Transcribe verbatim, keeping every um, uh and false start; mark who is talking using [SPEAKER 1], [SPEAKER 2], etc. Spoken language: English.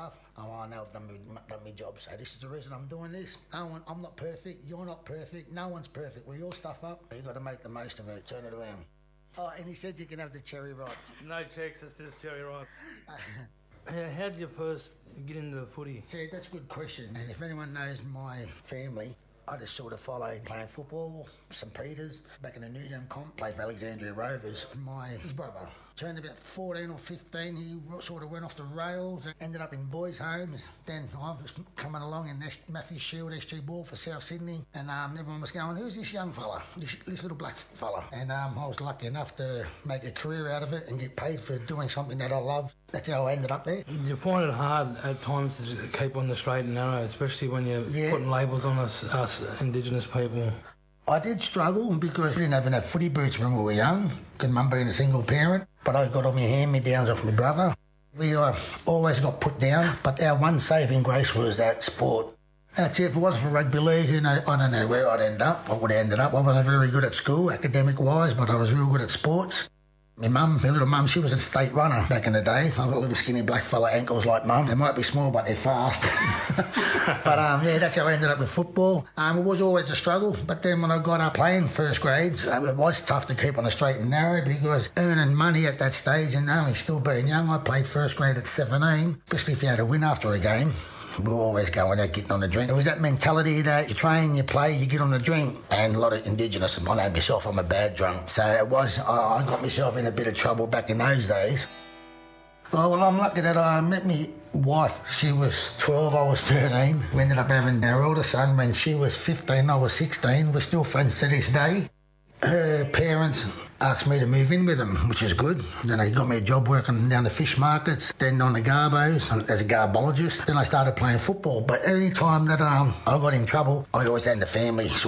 [SPEAKER 1] Oh, I know I've done my, done my job, so this is the reason I'm doing this. No one, I'm not perfect, you're not perfect, no one's perfect. With your stuff up, you've got to make the most of it, turn it around. Oh, and he said you can have the cherry ripe.
[SPEAKER 2] No checks, it's just cherry ripe. How, how did you first get into the footy?
[SPEAKER 1] See, that's a good question. And if anyone knows my family, I just sort of followed playing football, St Peters, back in the Newtown comp, played for Alexandria Rovers. My his brother turned about fourteen or fifteen, he sort of went off the rails, ended up in boys' homes. Then I was coming along in Matthews Shield, S G Ball for South Sydney, and um, everyone was going, who's this young fella, this, this little black fella? And um, I was lucky enough to make a career out of it and get paid for doing something that I love. That's how I ended up there.
[SPEAKER 2] Did you find it hard at times to just keep on the straight and narrow, especially when you're yeah. putting labels on us, us Indigenous people?
[SPEAKER 1] I did struggle because we didn't have enough footy boots when we were young, because Mum being a single parent, but I got all my hand-me-downs off my brother. We uh, always got put down, but our one saving grace was that sport. That's it. If it wasn't for rugby league, you know, I don't know where I'd end up. I would have ended up. I wasn't very good at school, academic-wise, but I was real good at sports. My mum, my little mum, she was a state runner back in the day. I've got little skinny black fella ankles like mum. They might be small, but they're fast. But um, yeah, that's how I ended up with football. Um, it was always a struggle, but then when I got up playing first grade, it was tough to keep on the straight and narrow because earning money at that stage and only still being young, I played first grade at seventeen, especially if you had a win after a game. We were always going out getting on a drink. It was that mentality that you train, you play, you get on a drink. And a lot of Indigenous, I know myself, I'm a bad drunk. So it was, I, I got myself in a bit of trouble back in those days. Oh, well, I'm lucky that I met my wife. She was twelve, I was thirteen. We ended up having our older son when she was fifteen, I was sixteen. We're still friends to this day. Her parents asked me to move in with them, which is good. Then they got me a job working down the fish markets, then on the garbos as a garbologist. Then I started playing football. But any time that um, I got in trouble, I always had the family